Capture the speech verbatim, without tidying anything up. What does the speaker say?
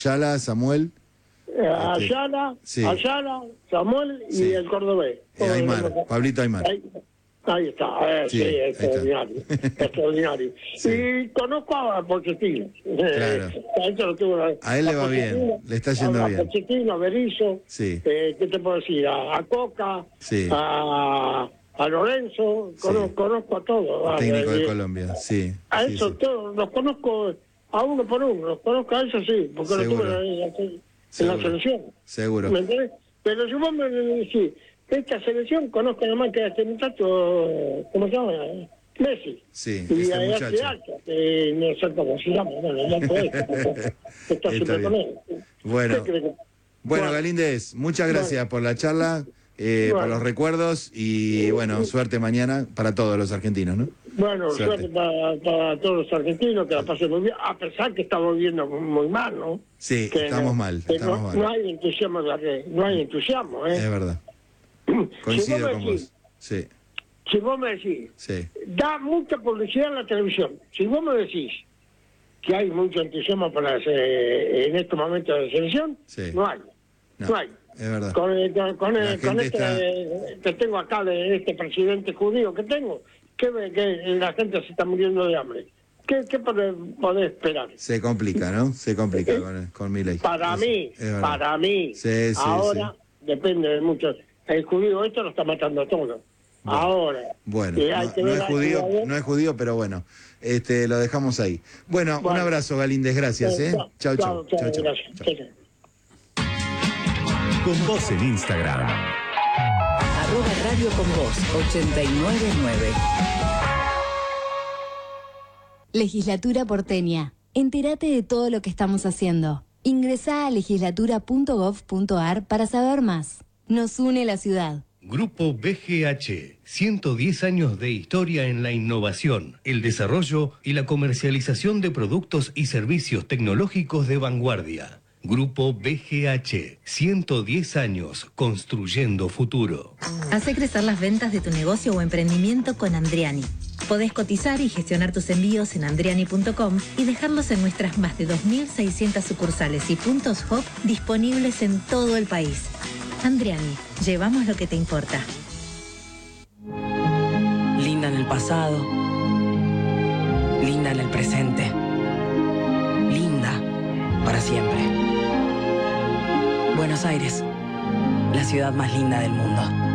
Ayala, Samuel. Eh, Ayala, sí. Ayala, Samuel y sí. el cordobés. Eh, Aymar, Pablito Aymar. Ahí, ahí está, eh, Sí, sí, ahí extraordinario. está. extraordinario. Sí. Y conozco a Pochettino. Claro. Eh, a, eso lo tuve, A él le va bien, le está yendo a, bien. A Pochettino, a Berizzo, Sí. eh, ¿qué te puedo decir? A, a Coca, Sí. a, a Lorenzo, conozco, Sí. conozco a todos. El técnico a, de a, Colombia, sí. A sí, eso sí. todos, los conozco a uno por uno, los conozco a ellos sí, porque lo Seguro. tuve en la, en Seguro. la selección. Seguro. ¿Me entendés? Pero si vos me decís, esta selección conozco nada más que a este muchacho, ¿cómo se llama? Messi. Sí, Y ese a muchacho. este Alca, que no sé cómo se llama, bueno, el alto este, que está Está siempre con bien. él. Bueno, ¿Qué crees que- bueno, Bueno, Galíndez, muchas gracias bueno, por la charla, eh, por bueno. los recuerdos y bueno, suerte mañana para todos los argentinos, ¿no? Bueno, Suerte. suerte para, para todos los argentinos, que la pasen muy bien, a pesar que estamos viendo muy mal, ¿no? Sí, Que estamos no, mal, que estamos no, mal. no hay entusiasmo, de la red, no hay entusiasmo, ¿eh? Es verdad. Si Coincido vos me con decís, vos. Sí, si vos me decís, sí. da mucha publicidad en la televisión, si vos me decís que hay mucho entusiasmo para eh, en estos momentos de la selección, Sí. no hay, no, No, hay. es verdad. Con, el- con, con, La el- con gente este está- eh, que tengo acá, de este presidente judío que tengo, que, que la gente se está muriendo de hambre. ¿Qué, qué podés, podés esperar? Se complica, ¿no? Se complica ¿Eh? con, con Milei. Para Eso, mí, es verdad. para mí, Sí, sí, ahora depende de mucho. El judío esto lo está matando a todos. Bueno, Ahora, Bueno, que hay no, que no ver es a- judío, a ver. no es judío, pero bueno, este, lo dejamos ahí. Bueno, un Bueno. abrazo, Galíndez, gracias, Eh, ¿eh? Chau, chau, chau, chau. gracias. chau. Chau, chau. Con vos en Instagram. Arroba Radio con Vos ochenta y nueve nueve. Legislatura porteña. Entérate de todo lo que estamos haciendo. Ingresá a legislatura punto gov punto ar para saber más. Nos une la ciudad. Grupo B G H, ciento diez años de historia en la innovación, el desarrollo y la comercialización de productos y servicios tecnológicos de vanguardia. Grupo B G H, ciento diez años construyendo futuro. Hace crecer las ventas de tu negocio o emprendimiento con Andriani. Podés cotizar y gestionar tus envíos en andriani punto com y dejarlos en nuestras más de dos mil seiscientas sucursales y puntos Hub disponibles en todo el país. Andriani, llevamos lo que te importa. Linda en el pasado, linda en el presente, linda para siempre. Buenos Aires, la ciudad más linda del mundo.